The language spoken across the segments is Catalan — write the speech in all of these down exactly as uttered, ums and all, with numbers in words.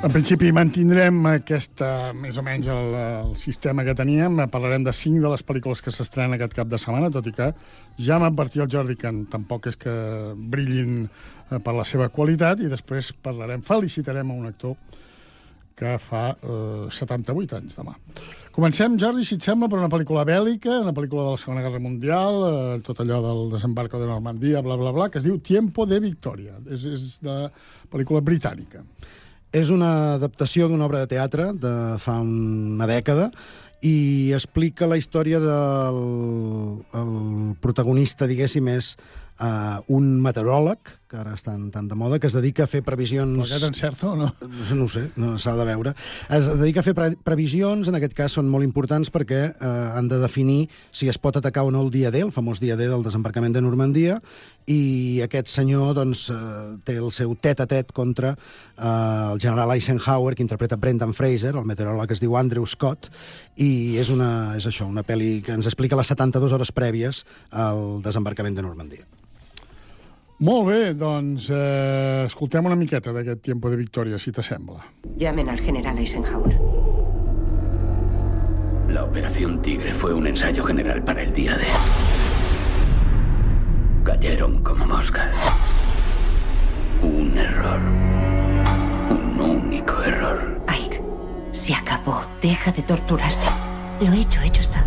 En principi mantindrem aquesta, més o menys el, el sistema que teníem. Parlarem de cinc de les pel·lícules que s'estrenen aquest cap de setmana, tot i que ja m'advertia el Jordi que tampoc és que brillin per la seva qualitat, i després parlarem, felicitarem a un actor que fa eh, setanta-vuit anys demà. Comencem, Jordi, si et sembla, per una pel·lícula bèl·lica, una pel·lícula de la Segona Guerra Mundial, eh, tot allò del desembarco de Normandia, bla, bla, bla, que es diu Tiempo de Victoria. És, és de pel·lícula britànica. És una adaptació d'una obra de teatre de fa una dècada i explica la història del el protagonista, diguéssim, és uh, un meteoròleg, que ara estan tan de moda, que es dedica a fer previsions... Però aquest encerta o no? No ho sé, no s'ha de veure. Es dedica a fer pre previsions, en aquest cas són molt importants perquè eh, han de definir si es pot atacar o no el dia D, el famós dia D del desembarcament de Normandia, i aquest senyor doncs, eh, té el seu tet-a-tet contra eh, el general Eisenhower, que interpreta Brendan Fraser, el meteoròleg que es diu Andrew Scott, i és, una, és això, una pel·li que ens explica les setanta-dues hores prèvies al desembarcament de Normandia. Molt bé, doncs eh, escoltem una miqueta d'aquest Tiempo de Victoria, si t'assembla. Llamen al general Eisenhower. La Operación Tigre fue un ensayo general para el día D. Cayeron como moscas. Un error. Un único error. Ike, se acabó. Deja de torturarte. Lo hecho, hecho está.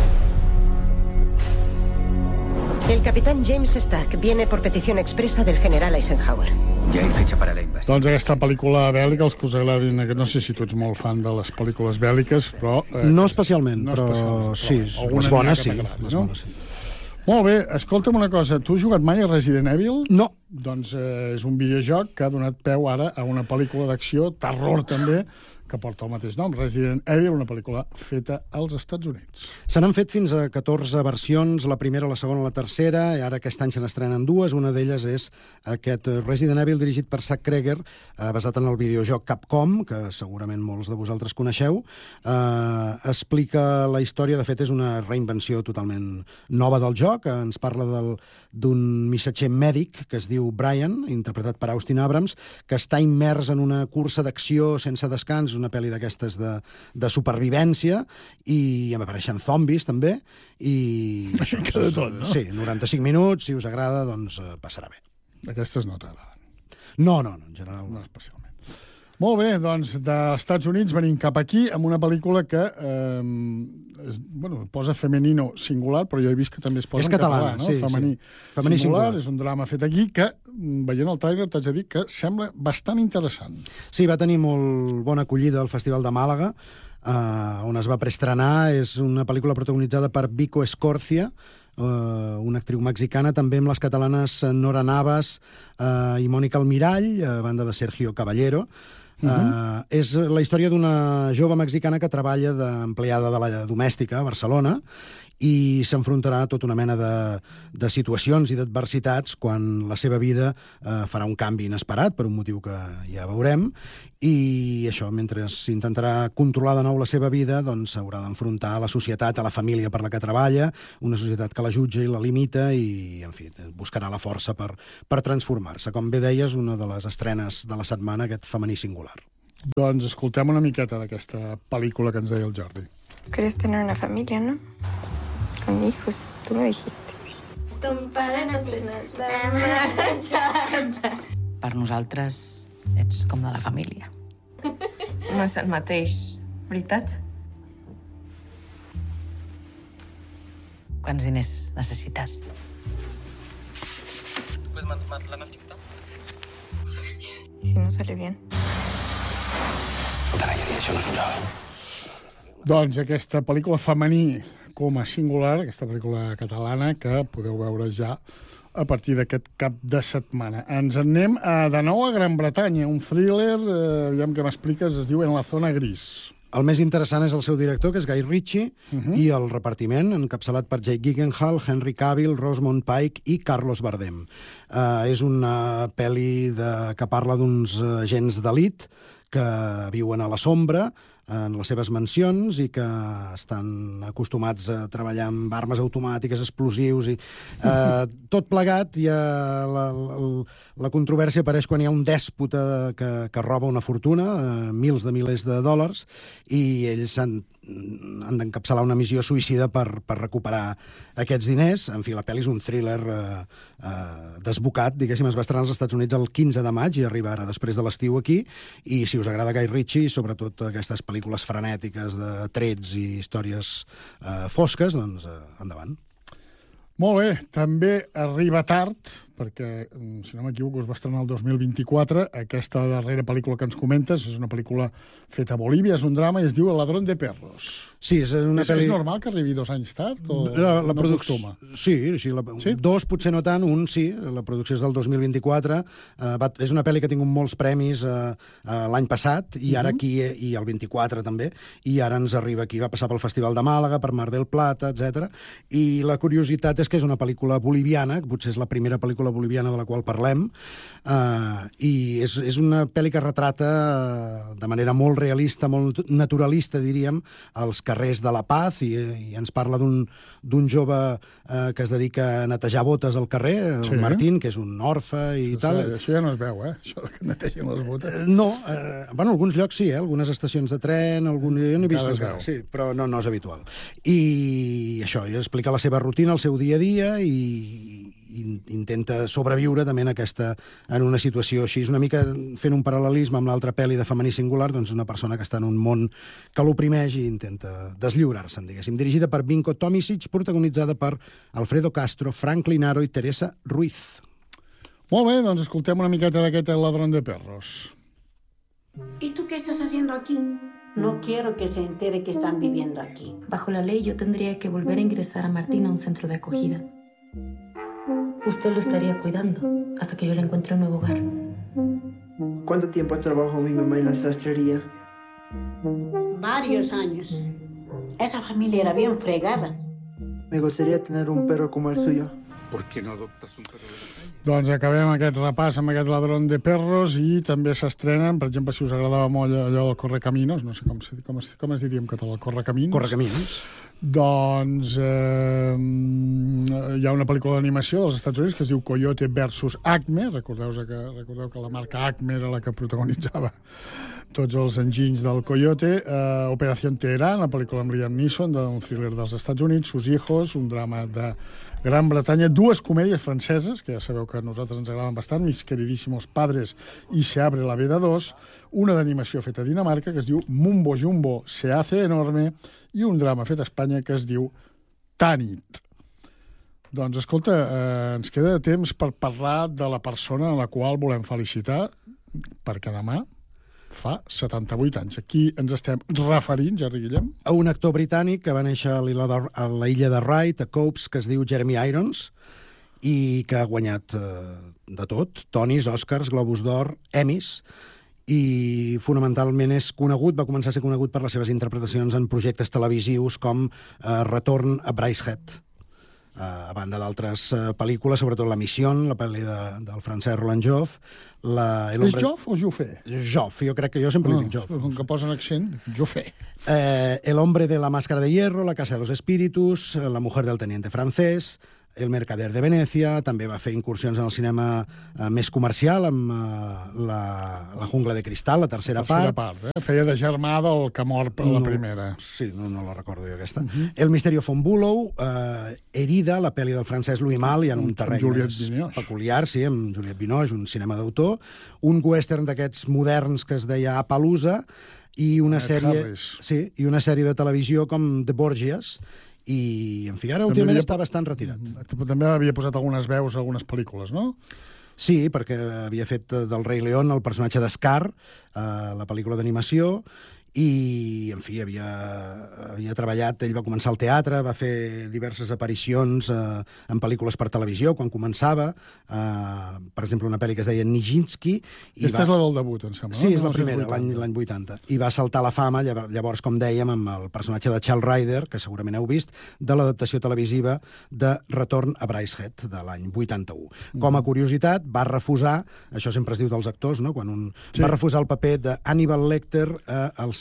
El capitán James Stack viene por petición expresa del general Eisenhower. Ya hay fecha para la invasión. Doncs aquesta pel·lícula bèl·lica, els que us agradin, no sé si tu ets molt fan de les pel·lícules bèl·liques, però... Eh, no especialment, no però, especialment, sí, però les bones sí. Les no? bones sí. Molt bé, escolta'm una cosa, tu has jugat mai a Resident Evil? No. Doncs eh, és un videojoc que ha donat peu ara a una pel·lícula d'acció, terror també, que porta el mateix nom, Resident Evil, una pel·lícula feta als Estats Units. Se n'han fet fins a catorze versions, la primera, la segona, la tercera, i ara aquest any se n'estrenen dues. Una d'elles és aquest Resident Evil dirigit per Zack Cregger, eh, basat en el videojoc Capcom, que segurament molts de vosaltres coneixeu. Eh, explica la història, de fet és una reinvenció totalment nova del joc, ens parla d'un missatger mèdic que es diu Brian, interpretat per Austin Abrams, que està immers en una cursa d'acció sense descans, una pel·li d'aquestes de, de supervivència, i em apareixen zombis també, i... Això que de tot, no? Sí, noranta-cinc minuts, si us agrada, doncs eh, passarà bé. Aquestes no t'agraden? No, no, no, en general no. No especialment. Molt bé, doncs, dels Estats Units venim cap aquí amb una pel·lícula que eh, es, bueno, posa femenino singular, però jo he vist que també es posa és en catalana, català, no? Sí, Femení, sí. Femení singular. singular. És un drama fet aquí que, veient el tràiler, t'haig de dir que sembla bastant interessant. Sí, va tenir molt bona acollida al Festival de Màlaga, eh, on es va preestrenar. És una pel·lícula protagonitzada per Vico Escorcia, Uh, una actriu mexicana, també amb les catalanes Nora Navas uh, i Mònica Almirall, a banda de Sergio Caballero. Uh, uh, és la història d'una jove mexicana que treballa d'empleada de la domèstica a Barcelona i s'enfrontarà a tota una mena de, de situacions i d'adversitats quan la seva vida eh, farà un canvi inesperat, per un motiu que ja veurem, i això, mentre s'intentarà controlar de nou la seva vida, doncs s'haurà d'enfrontar a la societat, a la família per la que treballa, una societat que la jutja i la limita i, en fi, buscarà la força per, per transformar-se. Com bé deies, una de les estrenes de la setmana, aquest femení singular. Doncs escoltem una miqueta d'aquesta pel·lícula que ens deia el Jordi. Querías tener una familia, ¿no? Con hijos, tú me dijiste. Per nosaltres ets com de la família. No és el mateix, veritat? Quants diners necessites? ¿Y si no sale bien? Això no és un joc. Doncs aquesta pel·lícula femení com a singular, aquesta pel·lícula catalana que podeu veure ja a partir d'aquest cap de setmana. Ens en anem a, de nou a Gran Bretanya, un thriller, eh, aviam que m'expliques, es diu En la zona gris. El més interessant és el seu director, que és Guy Ritchie, uh -huh. i el repartiment, encapçalat per Jake Gyllenhaal, Henry Cavill, Rosamund Pike i Carlos Bardem. Uh, és una pel·li de, que parla d'uns agents d'elit que viuen a la sombra, en les seves mansions i que estan acostumats a treballar amb armes automàtiques, explosius i eh, tot plegat. I la, la, la controvèrsia apareix quan hi ha un dèspota que, que roba una fortuna, eh, mils de milers de dòlars, i ells han, han d'encapçalar una missió suïcida per, per recuperar aquests diners. En fi, la pel·li és un thriller eh, eh, desbocat, diguéssim. Es va estrenar als Estats Units el quinze de maig i arriba ara després de l'estiu aquí, i si us agrada Guy Ritchie, sobretot aquestes pel·lícules frenètiques de trets i històries eh, fosques, doncs eh, endavant. Molt bé, també arriba tard, perquè, si no m'equivoco, es va estrenar el dos mil vint-i-quatre. Aquesta darrera pel·lícula que ens comentes és una pel·lícula feta a Bolívia, és un drama i es diu El ladrón de perros. Sí, és una és, pel·li... és normal que arribi dos anys tard? O la, la no producció... acostuma? Sí, sí, la... sí, dos potser no tant, un sí, la producció és del dos mil vint-i-quatre, uh, va... és una pel·li que ha tingut molts premis uh, uh, l'any passat, i ara aquí, i el vint-i-quatre també, i ara ens arriba aquí, va passar pel Festival de Màlaga, per Mar del Plata, etcètera. I la curiositat és que és una pel·lícula boliviana, que potser és la primera pel·lícula boliviana de la qual parlem, uh, i és, és una pel·li que retrata uh, de manera molt realista, molt naturalista, diríem, els carrers de La Paz, i, i ens parla d'un jove uh, que es dedica a netejar botes al carrer, el sí. Martín, que és un orfe i això, tal. Això ja no es veu, eh? Això que netegen les botes. Uh, no, uh, bueno, en alguns llocs sí, eh? Algunes estacions de tren, algun... jo no he vist encara, sí, però no, no és habitual. I això, i explica la seva rutina, el seu dia a dia, i intenta sobreviure també en, aquesta, en una situació així. És una mica fent un paral·lelisme amb l'altra pel·li de Femení Singular, doncs una persona que està en un món que l'oprimeix i intenta deslliurar-se'n, diguéssim. Dirigida per Vinko Tomisic, protagonitzada per Alfredo Castro, Frank Linaro i Teresa Ruiz. Molt bé, doncs escoltem una miqueta d'aquest El ladrón de perros. ¿Y tú qué estás haciendo aquí? No quiero que se entere que están viviendo aquí. Bajo la ley, yo tendría que volver a ingresar a Martín a un centro de acogida. Usted lo estaría cuidando hasta que yo le encuentre un nuevo hogar. ¿Cuánto tiempo trabajó mi mamá en la sastrería? Varios años. Esa familia era bien fregada. Me gustaría tener un perro como el suyo. ¿Por qué no adoptas un perro de la calle? Doncs acabem aquest repàs amb aquest ladrón de perros i també s'estrenen, per exemple, si us agradava molt allò del Correcaminos, no sé com, com, es, com es diria en català, el Correcaminos. Correcaminos. Doncs eh, hi ha una pel·lícula d'animació dels Estats Units que es diu Coyote versus Acme. Recordeu que, recordeu que la marca Acme era la que protagonitzava tots els enginys del Coyote. Eh, Operación Teherán, la pel·lícula amb Liam Neeson, d'un thriller dels Estats Units, Sus hijos, un drama de Gran Bretanya, dues comèdies franceses, que ja sabeu que a nosaltres ens agraden bastant, Mis queridísimos padres i Se abre la veda dos, una d'animació feta a Dinamarca que es diu Mumbo Jumbo se hace enorme, i un drama fet a Espanya que es diu Tanit. Doncs, escolta, eh, ens queda temps per parlar de la persona a la qual volem felicitar, perquè demà fa setanta-vuit anys. Aquí ens estem referint, Jordi Guillem, a un actor britànic que va néixer a l'illa de, a la illa de Wright, a Copes, que es diu Jeremy Irons, i que ha guanyat eh, de tot, Tonys, Oscars, Globus d'Or, Emmys, i fonamentalment és conegut, va començar a ser conegut per les seves interpretacions en projectes televisius com eh, Retorn a Brideshead, eh, a banda d'altres eh, pel·lícules, sobretot La Mission, la pel·li de, del francès Roland Joff. La, el és hombre... Joff o Joffé? Joff, jo crec que jo sempre no, li dic Joff. Com que posen accent, Joffé. Eh, El hombre de la máscara de hierro, La casa de los espíritus, La mujer del teniente francés, El mercader de Venècia, també va fer incursions en el cinema eh, més comercial amb eh, la, la jungla de cristal, la tercera, la tercera part. part eh? Feia de germà del que mor per no, la primera. Sí, no, no la recordo jo aquesta. Uh -huh. El misterio von Bülow, eh, Herida, la pel·li del francès Louis Malle, en un terreny més peculiar, sí, amb Juliette Binoche, un cinema d'autor, un western d'aquests moderns que es deia Appaloosa, i una Ed sèrie, Harris. sí, i una sèrie de televisió com The Borgias, i, en fi, ara també últimament havia... està bastant retirat. També havia posat algunes veus a algunes pel·lícules, no? Sí, perquè havia fet del Rei León el personatge d'Scar, eh, la pel·lícula d'animació, i, en fi, havia, havia treballat, ell va començar al teatre, va fer diverses aparicions eh, en pel·lícules per televisió, quan començava, eh, per exemple, una pel·li que es deia Nijinsky. Aquesta va... és la del debut, em sembla, sí, no? és la primera, l'any vuitanta. I va saltar a la fama, llavors, com dèiem, amb el personatge de Charles Ryder, que segurament heu vist, de l'adaptació televisiva de Retorn a Brideshead, de l'any vuitanta-u. Mm. Com a curiositat, va refusar, això sempre es diu dels actors, no? Quan un sí. va refusar el paper de Hannibal Lecter eh, al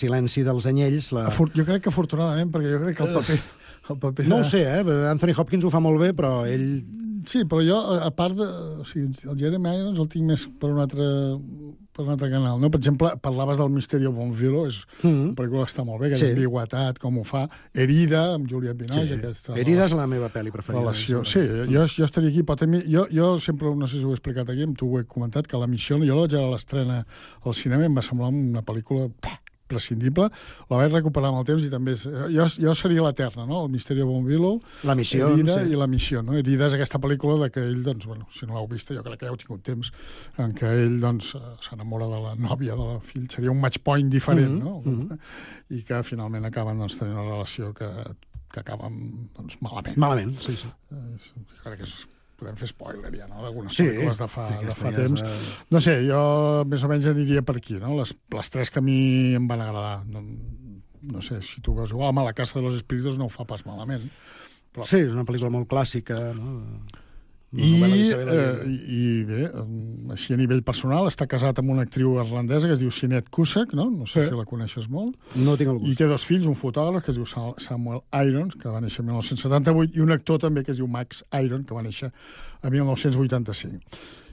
silenci dels anyells... La... Jo crec que afortunadament, perquè jo crec que el paper... El paper no de... ho sé, eh? Anthony Hopkins ho fa molt bé, però ell... Sí, però jo, a part de... O sigui, el Jeremy Irons el tinc més per un altre, per un altre canal, no? Per exemple, parlaves del Misteri of Bonville, és mm-hmm. una pel·lícula que està molt bé, que sí. és ambigüetat, com ho fa. Herida, amb Juliette Binoche. Sí. Aquesta, Herida és la meva pel·li preferida. Relació. Sí, jo, jo estaria aquí, però també... Jo, jo sempre, no sé si ho he explicat aquí, amb tu ho he comentat, que La Missió, jo la vaig veure a l'estrena al cinema i em va semblar una pel·lícula... Pah, prescindible, la vaig recuperar amb el temps i també... És, jo, jo seria l'Eterna, no? El Misteri of Bonville, La Missió, Herida sí. i La Missió, no? Herida és aquesta pel·lícula de que ell, doncs, bueno, si no l'heu vista, jo crec que ja heu tingut temps, en què ell, doncs, s'enamora de la nòvia de la fill. Seria un match point diferent, mm-hmm. no? Mm-hmm. I que finalment acaben, doncs, tenint una relació que, que acaba, doncs, malament. Malament, sí, sí. Eh, crec que és... podem fer spoiler ja, no?, d'algunes sí, pel·lícules de fa, de fa temps. És... No sé, jo més o menys aniria per aquí, no? Les, les tres que a mi em van agradar. No, no sé, si tu veus igual, home, La Casa de los Espíritus no ho fa pas malament. Però... Sí, és una pel·lícula molt clàssica, no? I, eh, i bé, així a nivell personal, està casat amb una actriu irlandesa que es diu Sinead Cusack, no? No sé sí. si la coneixes molt. No tinc el gust. I té dos fills, un fotògraf que es diu Samuel Irons, que va néixer en mil nou-cents setanta-vuit, i un actor també que es diu Max Irons, que va néixer a mil nou-cents vuitanta-cinc.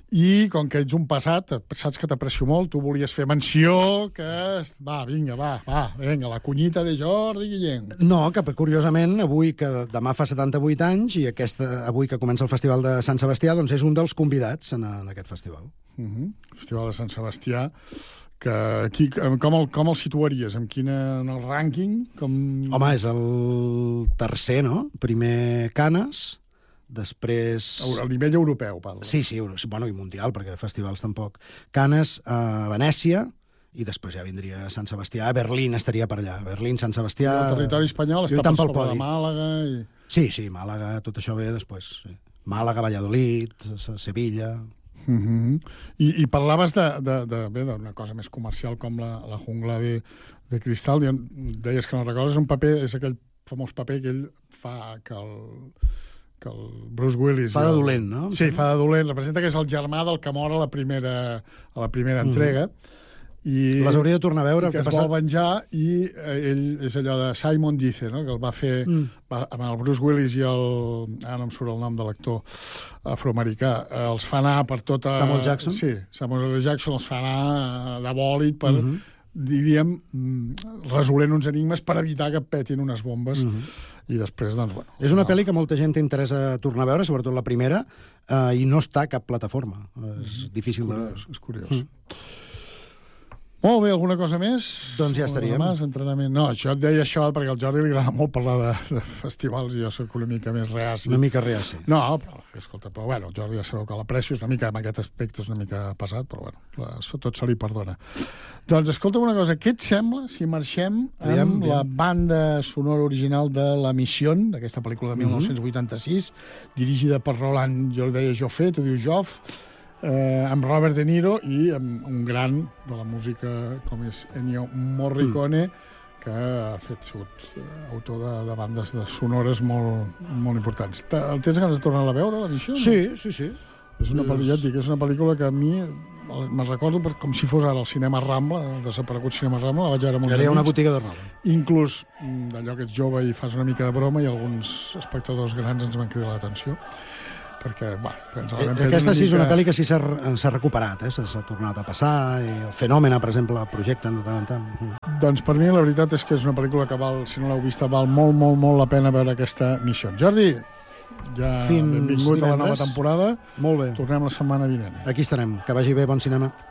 I com que ets un passat, saps que t'aprecio molt, tu volies fer menció, que... Va, vinga, va, va, vinga, la cunyita de Jordi Guillén. No, que curiosament, avui, que demà fa setanta-vuit anys, i aquesta, avui que comença el Festival de Sant Sebastià, doncs és un dels convidats en, en aquest festival. Uh-huh. Festival de Sant Sebastià, que aquí, com, el, com el situaries? En, quina, en el rànquing? Com... Home, és el tercer, no? Primer Canes... Després... A nivell europeu, parla. Sí, sí, bueno, i mundial, perquè festivals tampoc. Canes, a Venècia, i després ja vindria Sant Sebastià. A Berlín estaria per allà. Berlín, Sant Sebastià... I el territori espanyol està per sobre de Màlaga i... Sí, sí, Màlaga, tot això ve després. Sí. Màlaga, Valladolid, Sevilla... Uh-huh. I, I parlaves de, de, de, bé, d'una cosa més comercial com la, la jungla de, de cristal. I deies que no recordes, un paper, és aquell famós paper que ell fa que el... que el Bruce Willis... Fa de dolent, no? Sí, fa de dolent. Representa que és el germà del que mor a la primera, a la primera entrega. Mm. I, les hauria de tornar a veure. I que es vol venjar, i ell és allò de Simon Dice, no?, que el va fer mm. va, amb el Bruce Willis i el... Ara no em surt el nom de l'actor afroamericà. Els fa anar per tota... Samuel Jackson? Sí, Samuel Jackson els fa anar de bòlit per... Mm-hmm. diríem, resolent uns enigmes per evitar que petin unes bombes. Mm-hmm. I després, doncs, bueno... És una no. pel·li que molta gent t'interessa tornar a veure, sobretot la primera, eh, i no està a cap plataforma. És difícil curiós, de... És curiós. Mm. Molt bé, alguna cosa més? Doncs ja estaríem. Més, entrenament. No, això et deia això perquè al Jordi li agrada molt parlar de, de festivals i jo soc una mica més reaci. Una mica reaci. No, però, escolta, però bueno, el Jordi ja sabeu que l'aprecio, és una mica, en aquest aspecte és una mica pesat, però bueno, la, tot se li perdona. Doncs escolta una cosa, què et sembla si marxem amb Aviam, la banda sonora original de La Missió, d'aquesta pel·lícula de mil nou-cents vuitanta-sis, mm-hmm. dirigida per Roland, jo el deia Joffé, tu dius Joff, Eh, amb Robert De Niro i amb un gran de la música com és Ennio Morricone, mm. que ha fet sigut eh, autor de, de bandes de sonores molt, molt importants. El tens ganes de tornar a veure, La Missió? Sí, no? sí, sí. És una pel·lícula, ja et dic, és una pel·lícula que a mi me'n recordo per, com si fos ara el cinema Rambla, el desaparegut cinema Rambla, la vaig veure amb uns amics. Era una botiga de roba. Inclús d'allò que ets jove i fas una mica de broma i alguns espectadors grans ens van cridar l'atenció. Perquè, bueno, ens eh, aquesta sí és una pel·li que sí s'ha recuperat, eh? s'ha tornat a passar, i el Fenòmena, per exemple, projecten de tant en tant. Mm. Doncs per mi la veritat és que és una pel·lícula que val, si no l'heu vista, val molt, molt, molt la pena veure aquesta missió. Jordi, ja Fins benvingut divendres. A la nova temporada. Molt bé. Tornem la setmana vinent. Aquí estarem. Que vagi bé, bon cinema.